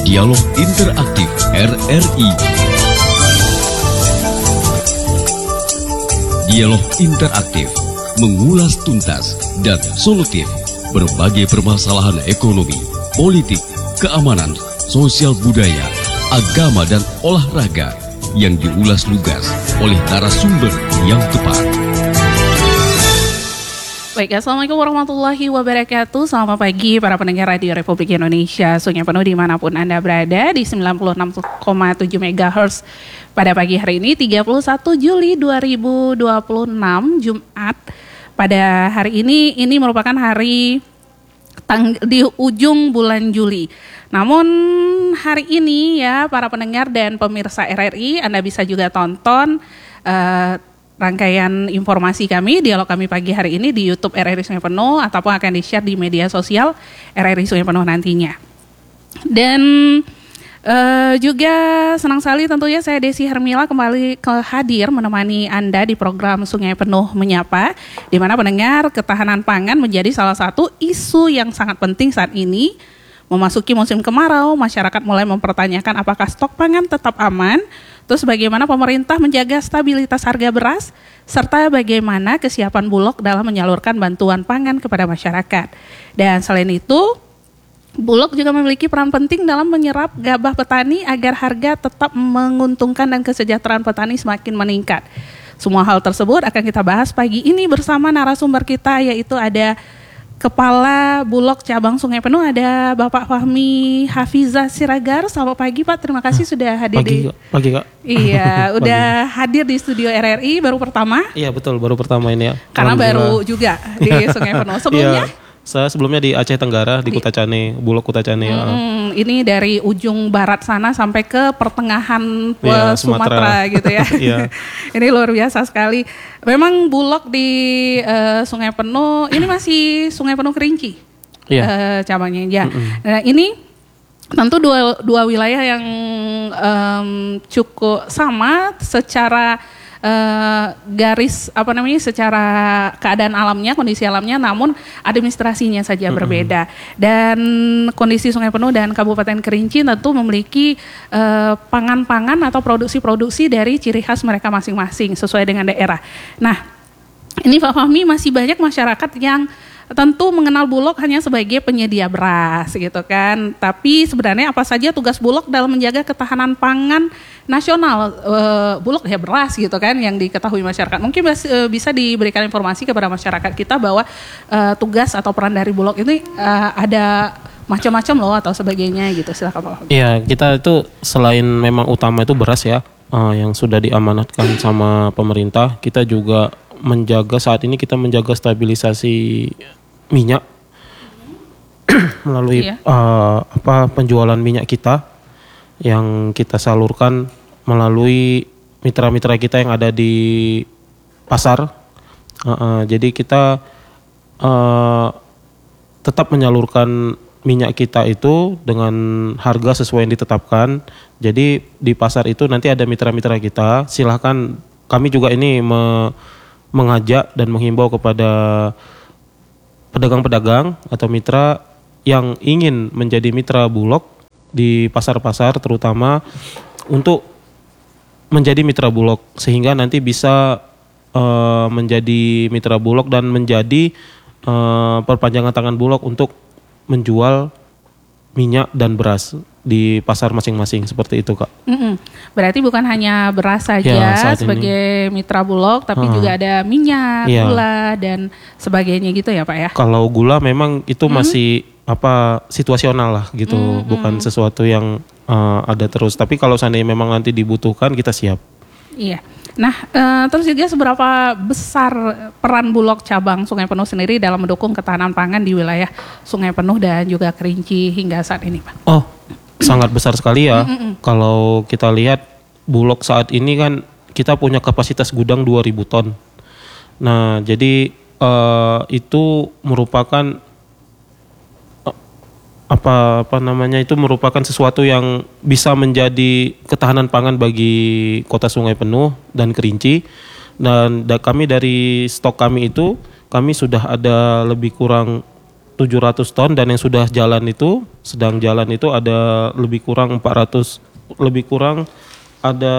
Dialog Interaktif RRI. Dialog Interaktif mengulas tuntas dan solutif berbagai permasalahan ekonomi, politik, keamanan, sosial budaya, agama dan olahraga yang diulas lugas oleh narasumber yang tepat. Baik, Assalamualaikum warahmatullahi wabarakatuh. Selamat pagi para pendengar Radio Republik Indonesia Sungai Penuh dimanapun Anda berada di 96,7 MHz. Pada pagi hari ini 31 Juli 2026 Jumat. Pada hari ini merupakan hari di ujung bulan Juli. Namun hari ini ya para pendengar dan pemirsa RRI, Anda bisa juga tonton rangkaian informasi kami, dialog kami pagi hari ini di YouTube RRI Sungai Penuh ataupun akan di-share di media sosial RRI Sungai Penuh nantinya. Dan juga senang sekali tentunya saya Desi Hermila kembali hadir menemani Anda di program Sungai Penuh Menyapa, di mana pendengar ketahanan pangan menjadi salah satu isu yang sangat penting saat ini. Memasuki musim kemarau, masyarakat mulai mempertanyakan apakah stok pangan tetap aman, terus bagaimana pemerintah menjaga stabilitas harga beras, serta bagaimana kesiapan Bulog dalam menyalurkan bantuan pangan kepada masyarakat. Dan selain itu, Bulog juga memiliki peran penting dalam menyerap gabah petani agar harga tetap menguntungkan dan kesejahteraan petani semakin meningkat. Semua hal tersebut akan kita bahas pagi ini bersama narasumber kita, yaitu ada Kepala Bulog Cabang Sungai Penuh, ada Bapak Fahmi Hafizah Siregar. Selamat pagi Pak, terima kasih sudah hadir Pagi Kak. Iya, udah hadir di studio RRI baru pertama. Iya betul, baru pertama ini ya. Karena baru juga di Sungai Penuh. Sebelumnya? Iya, saya sebelumnya di Aceh Tenggara, di Kutacane, Bulog Kutacane. Ini dari ujung barat sana sampai ke pertengahan Sumatera gitu ya. Iya. Ini luar biasa sekali. Memang Bulog di Sungai Penuh, ini masih Sungai Penuh Kerinci, cabangnya ya. Nah, ini tentu dua wilayah yang cukup sama secara garis secara keadaan alamnya, kondisi alamnya, namun administrasinya saja berbeda. Dan kondisi Sungai Penuh dan Kabupaten Kerinci tentu memiliki pangan-pangan atau produksi-produksi dari ciri khas mereka masing-masing sesuai dengan daerah. Nah, ini Pak Fahmi, masih banyak masyarakat yang tentu mengenal Bulog hanya sebagai penyedia beras gitu kan. Tapi sebenarnya apa saja tugas Bulog dalam menjaga ketahanan pangan nasional? Bulog ya beras gitu kan yang diketahui masyarakat. Mungkin bisa diberikan informasi kepada masyarakat kita bahwa tugas atau peran dari Bulog ini ada macam-macam loh atau sebagainya gitu. Silakan Pak. Iya, kita itu selain memang utama itu beras ya, yang sudah diamanatkan sama pemerintah, kita juga saat ini kita menjaga stabilisasi minyak melalui penjualan minyak kita yang kita salurkan melalui mitra-mitra kita yang ada di pasar. Jadi kita tetap menyalurkan minyak kita itu dengan harga sesuai yang ditetapkan. Jadi di pasar itu nanti ada mitra-mitra kita. Silahkan, kami juga ini mengajak dan menghimbau kepada pedagang-pedagang atau mitra yang ingin menjadi mitra Bulog di pasar-pasar terutama untuk menjadi mitra Bulog sehingga nanti bisa menjadi mitra Bulog dan menjadi perpanjangan tangan Bulog untuk menjual minyak dan beras di pasar masing-masing, seperti itu Kak. Berarti bukan hanya beras saja sebagai mitra Bulog, tapi juga ada minyak, gula dan sebagainya gitu ya Pak ya? Kalau gula memang itu masih situasional lah gitu, bukan sesuatu yang ada terus. Tapi kalau seandainya memang nanti dibutuhkan, kita siap. Iya. Nah, terus juga seberapa besar peran Bulog cabang Sungai Penuh sendiri dalam mendukung ketahanan pangan di wilayah Sungai Penuh dan juga Kerinci hingga saat ini Pak? Oh, sangat besar sekali ya. Kalau kita lihat Bulog saat ini kan kita punya kapasitas gudang 2.000 ton. Nah, jadi itu merupakan itu merupakan sesuatu yang bisa menjadi ketahanan pangan bagi Kota Sungai Penuh dan Kerinci. Dan kami dari stok kami itu, kami sudah ada lebih kurang 700 ton dan yang sudah jalan itu sedang jalan itu ada lebih kurang 400 lebih kurang ada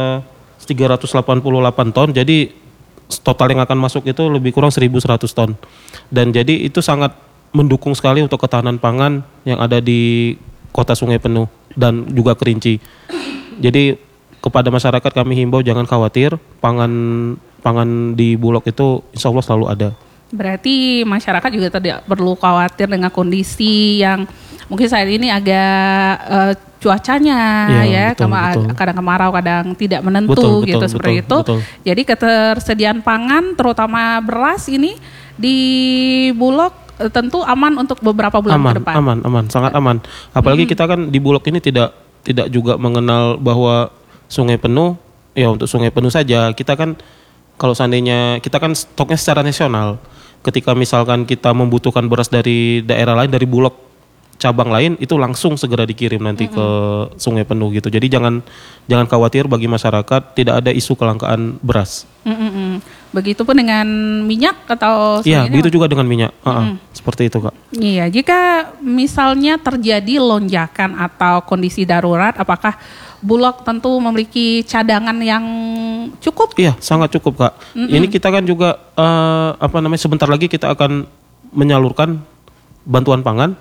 388 ton. Jadi total yang akan masuk itu lebih kurang 1.100 ton. Dan jadi itu sangat mendukung sekali untuk ketahanan pangan yang ada di Kota Sungai Penuh dan juga Kerinci. Jadi kepada masyarakat kami himbau jangan khawatir, pangan di Bulog itu insya Allah selalu ada. Berarti masyarakat juga tidak perlu khawatir dengan kondisi yang mungkin saat ini agak cuacanya betul. Kadang kemarau, kadang tidak menentu gitu seperti itu. Betul. Jadi ketersediaan pangan terutama beras ini di Bulog tentu aman untuk beberapa bulan ke depan. Aman, sangat aman. Apalagi kita kan di Bulog ini tidak juga mengenal bahwa Sungai Penuh ya untuk Sungai Penuh saja. Kita kan kalau seandainya kita kan stoknya secara nasional. Ketika misalkan kita membutuhkan beras dari daerah lain, dari Bulog cabang lain, itu langsung segera dikirim nanti ke Sungai Penuh gitu. Jadi jangan khawatir bagi masyarakat, tidak ada isu kelangkaan beras. Begitupun dengan minyak atau iya, begitu juga dengan minyak. Seperti itu, Kak. Iya, jika misalnya terjadi lonjakan atau kondisi darurat, apakah Bulog tentu memiliki cadangan yang cukup? Iya, sangat cukup, Kak. Ini kita kan juga sebentar lagi kita akan menyalurkan bantuan pangan.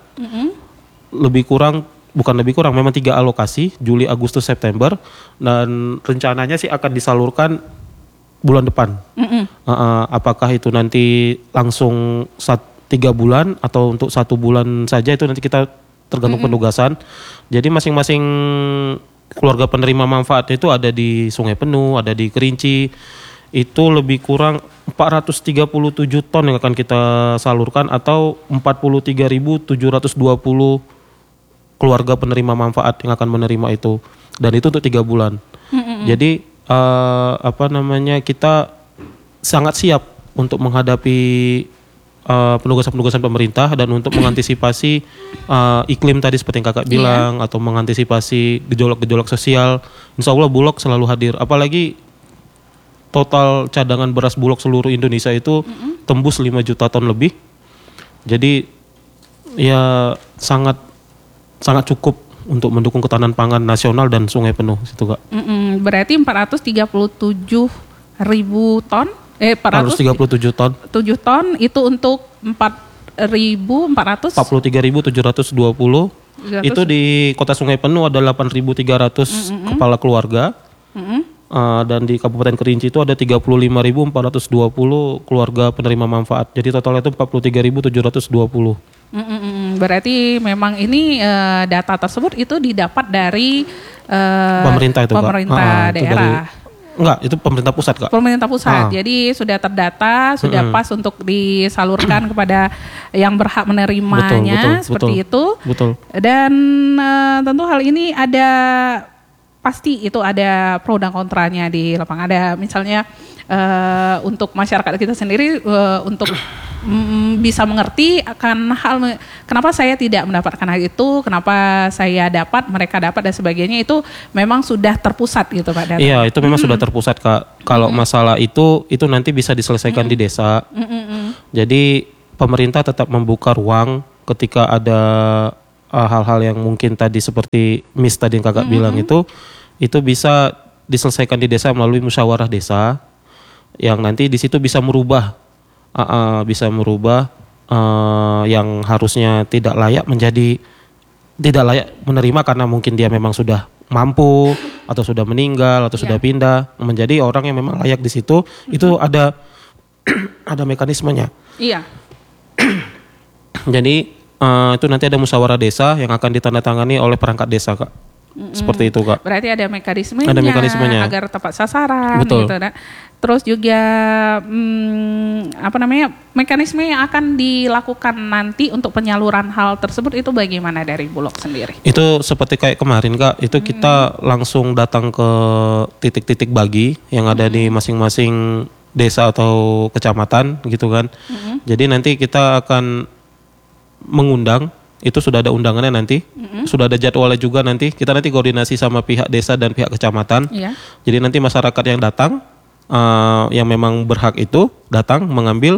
Memang 3 alokasi, Juli, Agustus, September, dan rencananya sih akan disalurkan bulan depan. Apakah itu nanti langsung 3 bulan atau untuk 1 bulan saja, itu nanti kita tergantung penugasan. Jadi masing-masing keluarga penerima manfaat itu ada di Sungai Penuh, ada di Kerinci, itu lebih kurang 437 ton yang akan kita salurkan atau 43.720 keluarga penerima manfaat yang akan menerima itu, dan itu untuk 3 bulan. Jadi kita sangat siap untuk menghadapi penugasan-penugasan pemerintah dan untuk mengantisipasi iklim tadi seperti yang kakak bilang, atau mengantisipasi gejolak-gejolak sosial. Insya Allah Bulog selalu hadir. Apalagi total cadangan beras Bulog seluruh Indonesia itu tembus 5 juta ton lebih. Jadi ya sangat cukup untuk mendukung ketahanan pangan nasional dan Sungai Penuh situ, Kak. Berarti 437 ton 437 ton. 7 ton itu untuk 43.720. Itu di Kota Sungai Penuh ada 8.300 kepala keluarga. Dan di Kabupaten Kerinci itu ada 35.420 keluarga penerima manfaat. Jadi totalnya itu 43.720. Berarti memang ini data tersebut itu didapat dari pemerintah itu, pemerintah daerah. Itu pemerintah pusat, Kak. Pemerintah pusat. Jadi sudah terdata, sudah pas untuk disalurkan kepada yang berhak menerimanya, seperti itu. Betul. Dan tentu hal ini pasti itu ada pro dan kontranya di lapangan. Ada misalnya untuk masyarakat kita sendiri untuk bisa mengerti akan kenapa saya tidak mendapatkan hal itu, kenapa saya dapat, mereka dapat dan sebagainya, itu memang sudah terpusat gitu, Pak Data. Iya, itu memang sudah terpusat, Kak. Kalau masalah itu nanti bisa diselesaikan di desa. Jadi pemerintah tetap membuka ruang ketika ada hal-hal yang mungkin tadi seperti tadi yang kakak bilang itu bisa diselesaikan di desa melalui musyawarah desa, yang nanti di situ bisa merubah yang harusnya tidak layak menerima karena mungkin dia memang sudah mampu atau sudah meninggal atau sudah pindah menjadi orang yang memang layak di situ. Itu ada mekanismenya. Iya. Jadi itu nanti ada musyawarah desa yang akan ditandatangani oleh perangkat desa, Kak. Seperti itu, Kak. Berarti ada mekanismenya agar tepat sasaran. Betul. Gitu. Terus juga mekanisme yang akan dilakukan nanti untuk penyaluran hal tersebut itu bagaimana dari Bulog sendiri? Itu seperti kayak kemarin, Kak. Itu kita langsung datang ke titik-titik bagi yang ada di masing-masing desa atau kecamatan gitu kan. Jadi nanti kita akan mengundang, itu sudah ada undangannya nanti, sudah ada jadwalnya juga nanti. Kita nanti koordinasi sama pihak desa dan pihak kecamatan. Jadi nanti masyarakat yang datang, yang memang berhak itu datang mengambil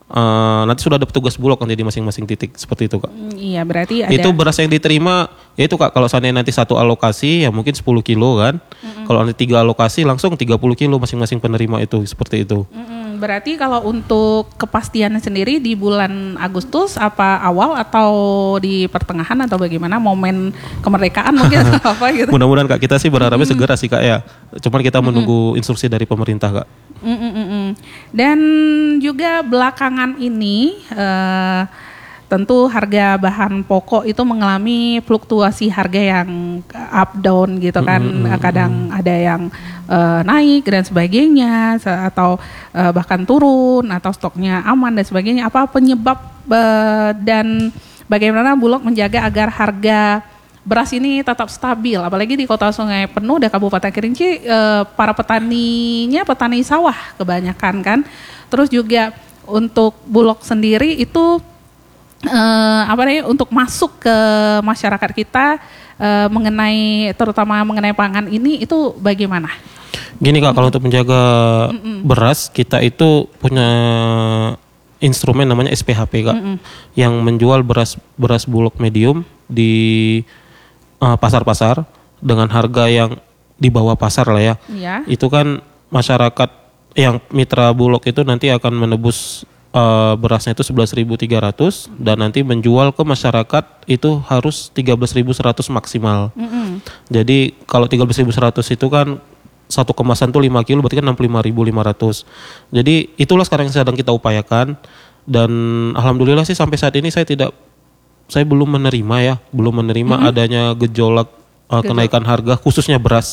nanti sudah ada petugas Bulog nanti di masing-masing titik seperti itu Kak. Iya, berarti ada. Itu beras yang diterima, ya itu Kak, kalau seandainya nanti satu alokasi ya mungkin 10 kilo kan. Kalau nanti 3 alokasi langsung 30 kilo masing-masing penerima itu, seperti itu. Berarti kalau untuk kepastiannya sendiri di bulan Agustus apa awal atau di pertengahan atau bagaimana, momen kemerdekaan mungkin atau apa gitu? Mudah-mudahan Kak, kita sih berharapnya segera sih Kak ya. Cuman kita menunggu instruksi dari pemerintah Kak. Dan juga belakangan ini tentu harga bahan pokok itu mengalami fluktuasi harga yang up down gitu kan. Kadang ada yang naik dan sebagainya, atau bahkan turun, atau stoknya aman dan sebagainya. Apa penyebab dan bagaimana Bulog menjaga agar harga beras ini tetap stabil, apalagi di Kota Sungai Penuh dan Kabupaten Kerinci, para petaninya petani sawah kebanyakan kan. Terus juga untuk Bulog sendiri itu untuk masuk ke masyarakat kita terutama mengenai pangan ini itu bagaimana? Gini Kak, kalau untuk menjaga beras, kita itu punya instrumen namanya SPHP Kak, yang menjual beras Bulog medium di pasar-pasar dengan harga yang di bawah pasar lah ya. Iya. Itu kan masyarakat yang mitra Bulog itu nanti akan menebus berasnya itu 11.300 dan nanti menjual ke masyarakat itu harus 13.100 maksimal. Jadi kalau 13.100 itu kan satu kemasan tuh 5 kilo berarti kan 65.500. Jadi itulah sekarang yang sedang kita upayakan, dan alhamdulillah sih sampai saat ini saya belum menerima adanya gejolak kenaikan harga khususnya beras.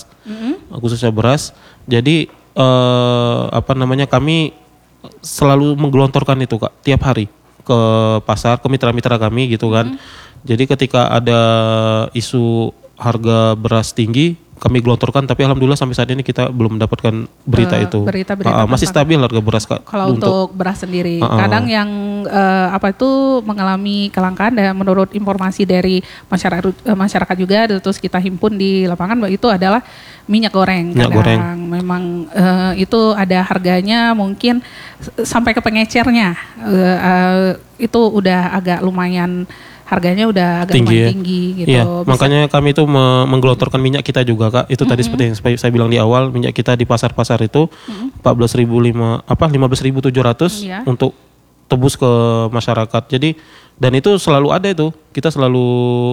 Jadi kami selalu menggelontorkan itu Kak tiap hari ke pasar, ke mitra-mitra kami gitu kan. Jadi ketika ada isu harga beras tinggi, kami gelontorkan, tapi alhamdulillah sampai saat ini kita belum mendapatkan berita itu. Masih stabil harga beras Kak. Kalau untuk beras sendiri, kadang yang mengalami kelangkaan, dan menurut informasi dari masyarakat juga, terus kita himpun di lapangan, bahwa itu adalah minyak goreng. Memang itu ada harganya mungkin sampai ke pengecernya, itu udah agak lumayan. Harganya udah agak tinggi gitu. Iya, makanya kami itu menggelontorkan minyak kita juga Kak. Itu tadi seperti yang saya bilang di awal, minyak kita di pasar-pasar itu 15.700 untuk tebus ke masyarakat. Jadi dan itu selalu ada itu. Kita selalu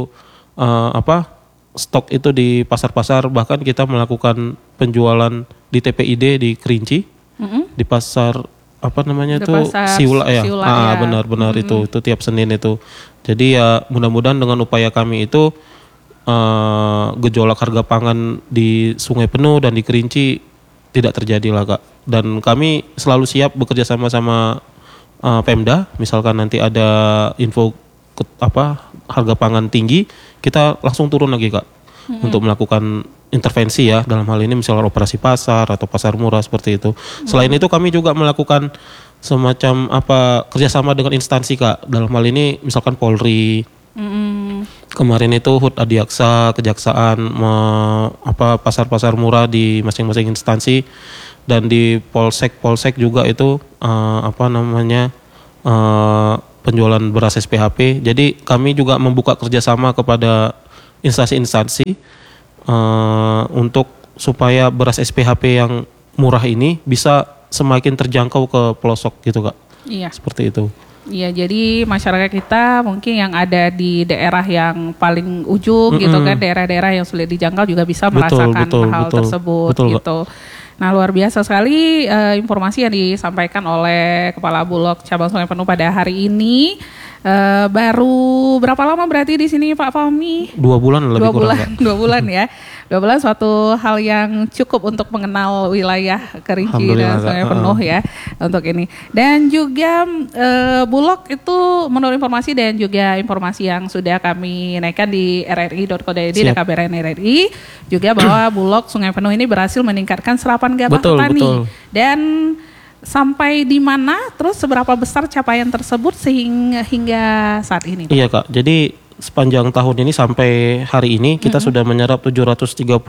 stok itu di pasar-pasar, bahkan kita melakukan penjualan di TPID di Kerinci. Di pasar Siula ya. Benar-benar itu tiap Senin itu. Jadi ya mudah-mudahan dengan upaya kami itu gejolak harga pangan di Sungai Penuh dan di Kerinci tidak terjadi lah Kak. Dan kami selalu siap bekerja sama Pemda, misalkan nanti ada info harga pangan tinggi, kita langsung turun lagi Kak untuk melakukan intervensi ya, dalam hal ini misalnya operasi pasar atau pasar murah seperti itu. Selain itu kami juga melakukan semacam kerjasama dengan instansi Kak. Dalam hal ini misalkan Polri, kemarin itu HUT Adiaksa, Kejaksaan, pasar-pasar murah di masing-masing instansi, dan di Polsek juga itu penjualan beras SPHP. Jadi kami juga membuka kerjasama kepada instansi-instansi untuk supaya beras SPHP yang murah ini bisa semakin terjangkau ke pelosok gitu Kak. Iya. Seperti itu. Iya, jadi masyarakat kita mungkin yang ada di daerah yang paling ujung gitu kan, daerah-daerah yang sulit dijangkau juga bisa merasakan hal tersebut gitu. Nah, luar biasa sekali informasi yang disampaikan oleh Kepala Bulog Cabang Sungai Penuh pada hari ini. Baru berapa lama berarti di sini Pak Fahmi? 2 bulan lebih kurang. 2 bulan ya. 2 bulan suatu hal yang cukup untuk mengenal wilayah Kerinci dan Sungai Penuh ya untuk ini. Dan juga Bulog itu menurut informasi dan juga informasi yang sudah kami naikkan di rri.co.id dan KBRN RRI juga bahwa Bulog Sungai Penuh ini berhasil meningkatkan serapan gabah petani. Dan sampai di mana, terus seberapa besar capaian tersebut hingga saat ini? Iya Kak, jadi sepanjang tahun ini sampai hari ini kita sudah menyerap 738.270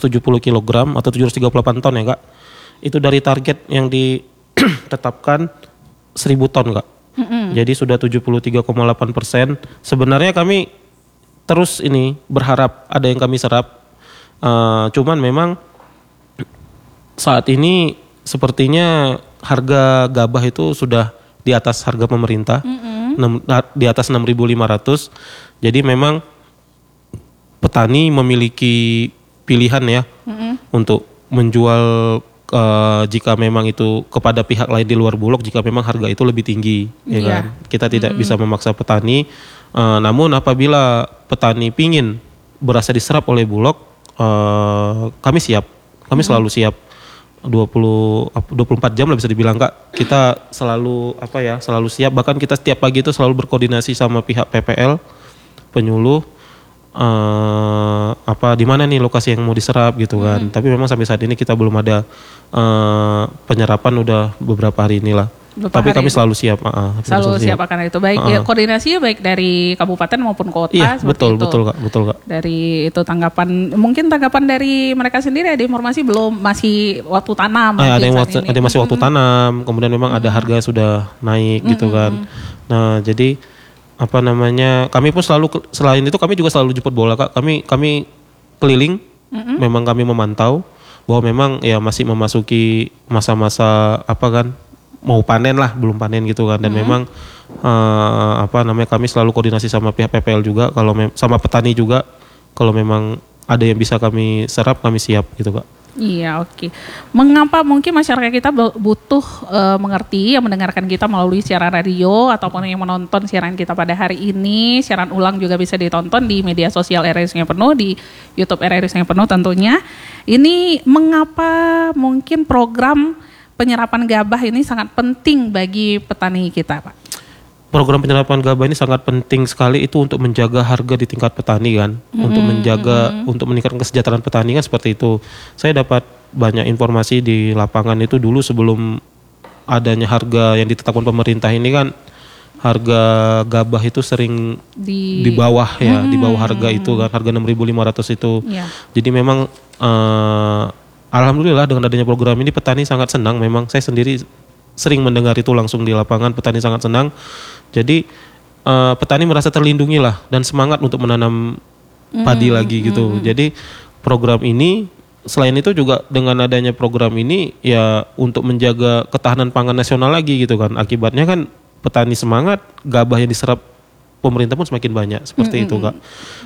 kg atau 738 ton ya Kak. Itu dari target yang ditetapkan 1.000 ton Kak. Jadi sudah 73,8%. Sebenarnya kami terus ini berharap ada yang kami serap. Cuman memang saat ini sepertinya harga gabah itu sudah di atas harga pemerintah, di atas 6.500. Jadi memang petani memiliki pilihan ya untuk menjual jika memang itu kepada pihak lain di luar Bulog, jika memang harga itu lebih tinggi, ya kan? Kita tidak bisa memaksa petani. Namun apabila petani pingin berasa diserap oleh Bulog, kami siap, kami selalu siap. 24 jam lah bisa dibilang Kak. Kita selalu selalu siap. Bahkan kita setiap pagi itu selalu berkoordinasi sama pihak PPL, penyuluh. Di mana nih lokasi yang mau diserap gitu kan. Tapi memang sampai saat ini kita belum ada penyerapan, udah beberapa hari inilah. Tapi kami selalu siap. Selalu siap akan itu. Baik ya, koordinasinya baik dari kabupaten maupun kota. Iya, betul Kak. Dari itu mungkin tanggapan dari mereka sendiri ada informasi belum, masih waktu tanam. Ada masih waktu tanam. Kemudian memang ada harga sudah naik gitu kan. Nah, jadi kami pun selain itu kami juga selalu jemput bola Kak. Kami keliling, memang kami memantau bahwa memang ya masih memasuki masa-masa mau panen lah, belum panen gitu kan. Dan memang kami selalu koordinasi sama pihak PPL juga, kalau sama petani juga, kalau memang ada yang bisa kami serap kami siap gitu Kak. Iya, oke. Mengapa mungkin masyarakat kita butuh mengerti yang mendengarkan kita melalui siaran radio ataupun yang menonton siaran kita pada hari ini. Siaran ulang juga bisa ditonton di media sosial RRI Sungai Penuh, di YouTube RRI Sungai Penuh tentunya. Ini mengapa mungkin program penyerapan gabah ini sangat penting bagi petani kita, Pak? Program penyerapan gabah ini sangat penting sekali itu untuk menjaga harga di tingkat petani kan, untuk meningkatkan kesejahteraan petani kan, seperti itu. Saya dapat banyak informasi di lapangan itu dulu sebelum adanya harga yang ditetapkan pemerintah ini kan, harga gabah itu sering di bawah ya, di bawah harga itu kan, harga 6.500 itu. Yeah. Jadi memang alhamdulillah dengan adanya program ini petani sangat senang. Memang saya sendiri sering mendengar itu langsung di lapangan, petani sangat senang. Jadi petani merasa terlindungi lah dan semangat untuk menanam padi lagi gitu. Jadi program ini, selain itu juga dengan adanya program ini ya untuk menjaga ketahanan pangan nasional lagi gitu kan. Akibatnya kan petani semangat, gabah yang diserap pemerintah pun semakin banyak, seperti itu Kak.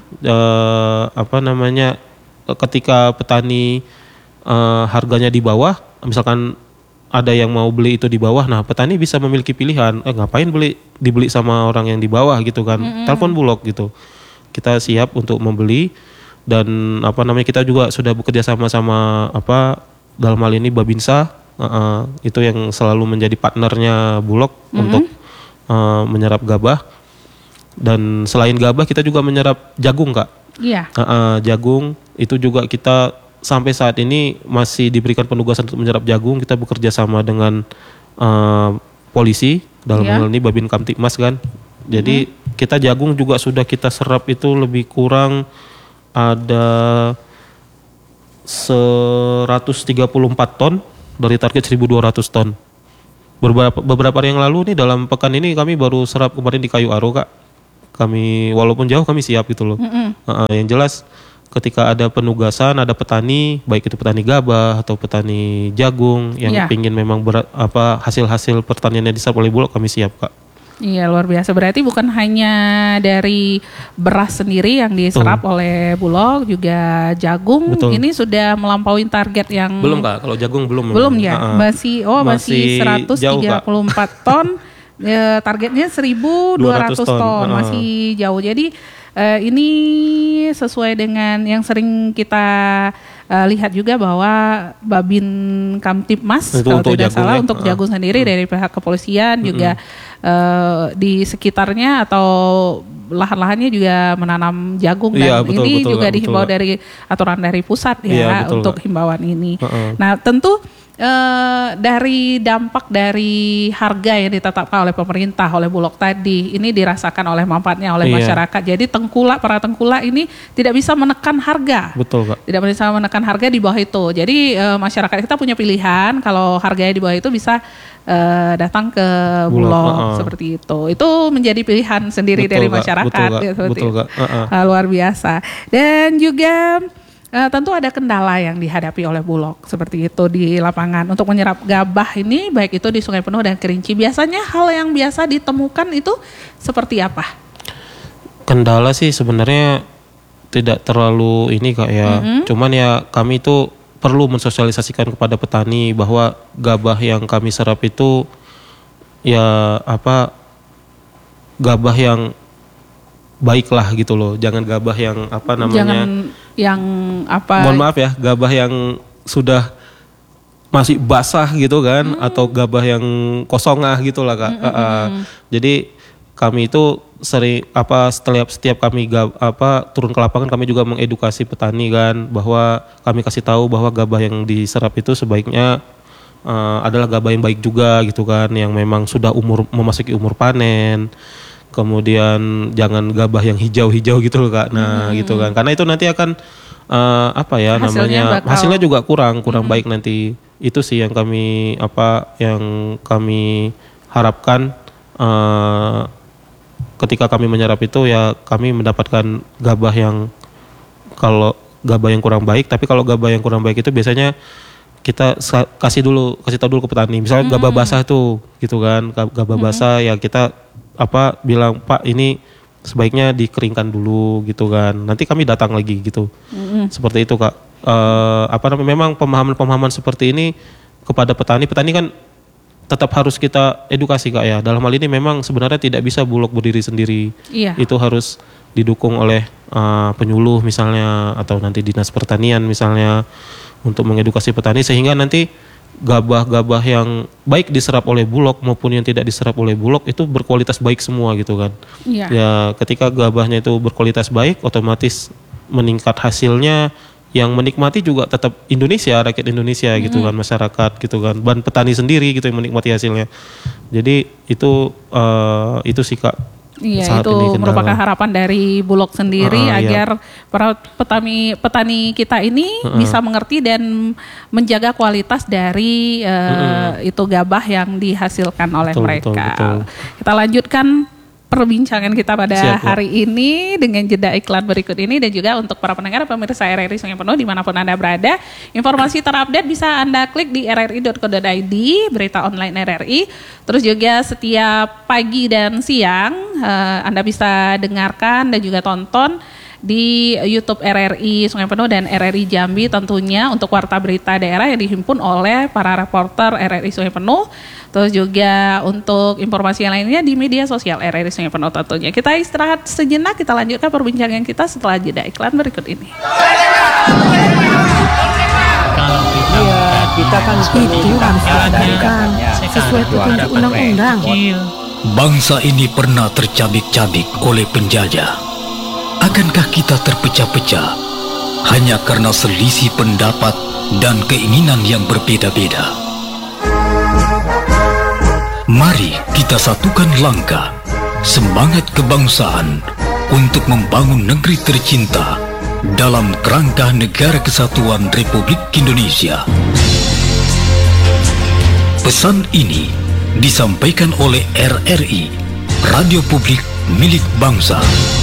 Ketika petani harganya di bawah, misalkan ada yang mau beli itu di bawah, nah petani bisa memiliki pilihan, ngapain dibeli sama orang yang di bawah gitu kan, telepon Bulog gitu, kita siap untuk membeli. Dan kita juga sudah bekerja sama dalam hal ini Babinsa, itu yang selalu menjadi partnernya Bulog untuk menyerap gabah. Dan selain gabah kita juga menyerap jagung Kak. Iya. Jagung itu juga kita sampai saat ini masih diberikan penugasan untuk menyerap jagung. Kita bekerja sama dengan polisi, dalam hal ini Babin Kamtipmas kan. Jadi kita jagung juga sudah kita serap itu lebih kurang ada 134 ton dari target 1.200 ton. Beberapa hari yang lalu nih, dalam pekan ini kami baru serap kemarin di Kayu Aro Kak. Kami walaupun jauh kami siap gitu loh. Yang jelas ketika ada penugasan, ada petani, baik itu petani gabah atau petani jagung yang ingin memang hasil-hasil pertaniannya diserap oleh Bulog, kami siap Kak. Iya, luar biasa. Berarti bukan hanya dari beras sendiri yang diserap oleh Bulog, juga jagung. Betul. Ini sudah melampaui target yang... Belum Kak, kalau jagung belum. Belum ya? Masih 134 ton. Targetnya 1.200 ton. Masih jauh. Jadi ini sesuai dengan yang sering kita lihat juga bahwa Babin Kamtipmas kalau tidak salah untuk jagung sendiri dari pihak kepolisian juga di sekitarnya atau lahan-lahannya juga menanam jagung, dan betul, ini juga dihimbau dari aturan dari pusat ya, untuk himbauan ini. Nah tentu dari dampak dari harga yang ditetapkan oleh pemerintah, oleh Bulog tadi, ini dirasakan oleh manfaatnya oleh masyarakat. Jadi para tengkulak ini tidak bisa menekan harga. Betul, Kak. Tidak bisa menekan harga di bawah itu. Jadi masyarakat kita punya pilihan, kalau harganya di bawah itu bisa datang ke Bulog seperti itu. Itu menjadi pilihan sendiri dari masyarakat. Betul, Kak. Luar biasa. Dan juga tentu ada kendala yang dihadapi oleh Bulog seperti itu di lapangan untuk menyerap gabah ini, baik itu di Sungai Penuh dan Kerinci. Biasanya hal yang biasa ditemukan itu seperti apa? Kendala sih sebenarnya tidak terlalu ini, Kak, ya. Cuman ya kami itu perlu mensosialisasikan kepada petani bahwa gabah yang kami serap itu ya gabah yang baiklah gitu loh. Jangan gabah yang mohon maaf ya, gabah yang sudah masih basah gitu kan, atau gabah yang kosongah gitu lah, Kak. Jadi kami itu sering setiap kami turun ke lapangan, kami juga mengedukasi petani kan, bahwa kami kasih tahu bahwa gabah yang diserap itu sebaiknya adalah gabah yang baik juga gitu kan, yang memang sudah memasuki umur panen. Kemudian jangan gabah yang hijau-hijau gitu loh, Kak. Nah, gitu kan. Karena itu nanti akan hasilnya juga kurang baik nanti. Itu sih yang kami harapkan ketika kami menyerap itu, ya kami mendapatkan gabah yang kurang baik. Tapi kalau gabah yang kurang baik itu biasanya kita kasih tahu dulu ke petani. Misalnya gabah basah tuh gitu kan. Gabah basah ya kita bilang, Pak, ini sebaiknya dikeringkan dulu gitu kan. Nanti kami datang lagi gitu. Seperti itu, Kak. Memang pemahaman seperti ini kepada petani kan tetap harus kita edukasi, Kak, ya. Dalam hal ini memang sebenarnya tidak bisa Bulog berdiri sendiri. Iya. Itu harus didukung oleh penyuluh misalnya, atau nanti Dinas Pertanian misalnya, untuk mengedukasi petani sehingga nanti gabah-gabah yang baik diserap oleh Bulog maupun yang tidak diserap oleh Bulog itu berkualitas baik semua gitu kan. Iya. Ya ketika gabahnya itu berkualitas baik, otomatis meningkat hasilnya, yang menikmati juga tetap Indonesia, rakyat Indonesia gitu kan, masyarakat gitu kan, dan petani sendiri gitu yang menikmati hasilnya. Jadi itu sih, Kak. Iya, itu merupakan harapan dari Bulog sendiri agar para petani kita ini bisa mengerti dan menjaga kualitas dari itu gabah yang dihasilkan oleh mereka. Betul. Kita lanjutkan perbincangan kita pada hari ini dengan jeda iklan berikut ini, dan juga untuk para pendengar pemirsa RRI Sungai Penuh dimanapun Anda berada, informasi terupdate bisa Anda klik di rri.co.id, berita online RRI. Terus juga setiap pagi dan siang Anda bisa dengarkan dan juga tonton di YouTube RRI Sungai Penuh dan RRI Jambi, tentunya untuk warta berita daerah yang dihimpun oleh para reporter RRI Sungai Penuh. Terus juga untuk informasi yang lainnya di media sosial RRI Sungai Penuh tentunya. Kita istirahat sejenak, kita lanjutkan perbincangan kita setelah jeda iklan berikut ini. Kita kan itu harus diadakan sesuai petunjuk undang-undang. Bangsa ini pernah tercabik-cabik oleh penjajah. Akankah kita terpecah-pecah hanya karena selisih pendapat dan keinginan yang berbeda-beda? Mari kita satukan langkah, semangat kebangsaan untuk membangun negeri tercinta dalam kerangka Negara Kesatuan Republik Indonesia. Pesan ini disampaikan oleh RRI, Radio Publik Milik Bangsa.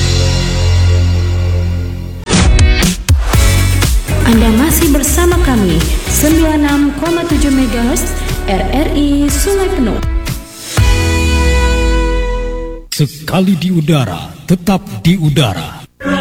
Anda masih bersama kami 96,7 MHz RRI Sungai Penuh. Sekali di udara, tetap di udara.